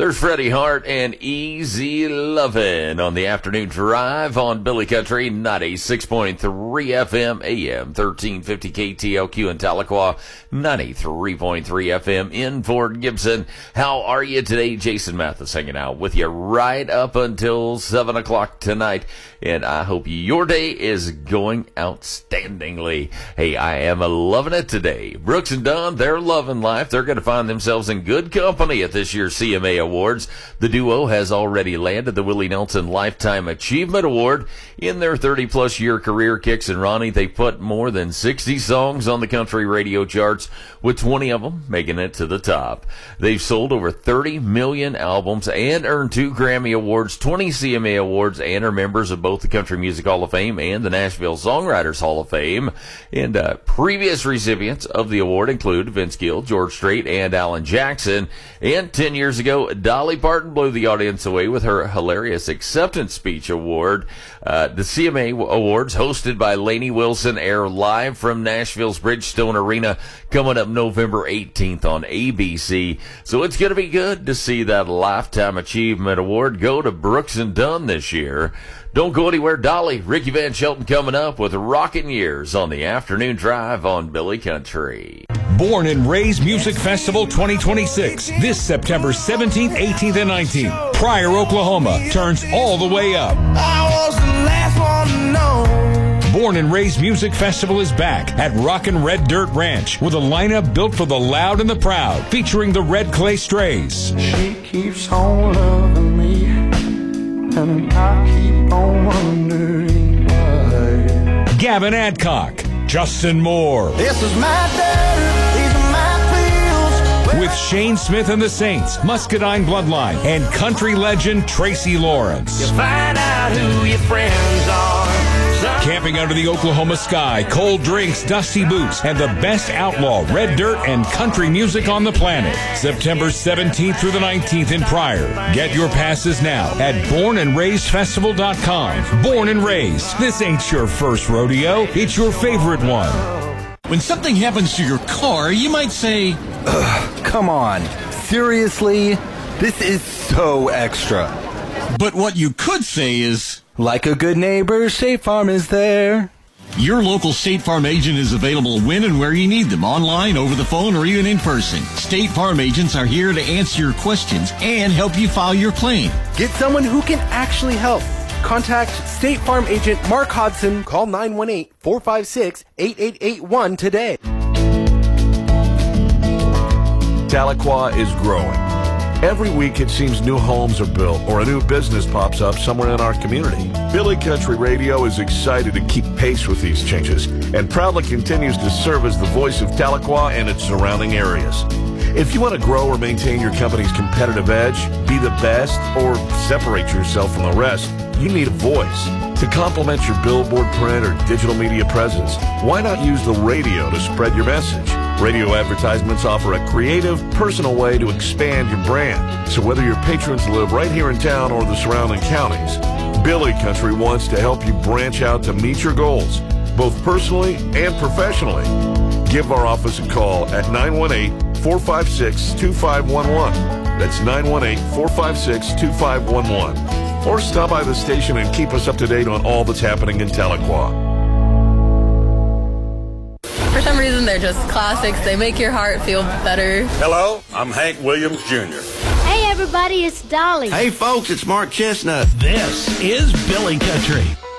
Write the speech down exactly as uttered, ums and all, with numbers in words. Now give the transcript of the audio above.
There's Freddie Hart and Easy Lovin' on the afternoon drive on Billy Country ninety-six point three F M, A M thirteen fifty K T L Q in Tahlequah, ninety-three point three F M in Fort Gibson. How are you today? Jason Mathis hanging out with you right up until seven o'clock tonight, and I hope your day is going outstandingly. Hey, I am loving it today. Brooks and Dunn, they're loving life. They're going to find themselves in good company at this year's C M A Awards. The duo has already landed the Willie Nelson Lifetime Achievement Award. In their thirty-plus year career, Kix and Ronnie, they put more than sixty songs on the country radio charts, with twenty of them making it to the top. They've sold over thirty million albums and earned two Grammy Awards, twenty C M A Awards, and are members of both the Country Music Hall of Fame and the Nashville Songwriters Hall of Fame. And uh, previous recipients of the award include Vince Gill, George Strait, and Alan Jackson. And ten years ago, Dolly Parton blew the audience away with her hilarious acceptance speech award. Uh, the C M A Awards, hosted by Lainey Wilson, air live from Nashville's Bridgestone Arena coming up November eighteenth on A B C. So it's going to be good to see that Lifetime Achievement Award go to Brooks and Dunn this year. Don't go anywhere, Dolly. Ricky Van Shelton coming up with Rockin' Years on the afternoon drive on Billy Country. Born and Raised Music Festival twenty twenty-six, this September seventeenth, eighteenth, and nineteenth. Pryor, Oklahoma turns all the way up. I was the last one to know. Born and Raised Music Festival is back at Rockin' Red Dirt Ranch with a lineup built for the loud and the proud, featuring the Red Clay Strays. She keeps on loving me, and I keep on wondering why. Gavin Adcock, Justin Moore. This is my dirt, these are my fields. With Shane Smith and the Saints, Muscadine Bloodline, and country legend Tracy Lawrence. You find out who your friends are. Camping under the Oklahoma sky, cold drinks, dusty boots, and the best outlaw, red dirt, and country music on the planet. September seventeenth through the nineteenth in Pryor. Get your passes now at born and raised festival dot com. Born and Raised. This ain't your first rodeo. It's your favorite one. When something happens to your car, you might say, Ugh, come on. Seriously? This is so extra. But what you could say is, like a good neighbor, State Farm is there. Your local State Farm agent is available when and where you need them, online, over the phone, or even in person. State Farm agents are here to answer your questions and help you file your claim. Get someone who can actually help. Contact State Farm agent Mark Hodson. Call nine one eight, four five six, eight eight eight one today. Tahlequah is growing. Every week it seems new homes are built or a new business pops up somewhere in our community. Billy Country Radio is excited to keep pace with these changes and proudly continues to serve as the voice of Tahlequah and its surrounding areas. If you want to grow or maintain your company's competitive edge, be the best, or separate yourself from the rest, you need a voice. To complement your billboard, print, or digital media presence, why not use the radio to spread your message? Radio advertisements offer a creative, personal way to expand your brand. So whether your patrons live right here in town or the surrounding counties, Billy Country wants to help you branch out to meet your goals, both personally and professionally. Give our office a call at nine one eight, four five six, two five one one. That's nine one eight, four five six, two five one one. Or stop by the station and keep us up to date on all that's happening in Tahlequah. For some reason, they're just classics. They make your heart feel better. Hello, I'm Hank Williams Junior Hey, everybody, it's Dolly. Hey, folks, it's Mark Chestnut. This is Billy Country.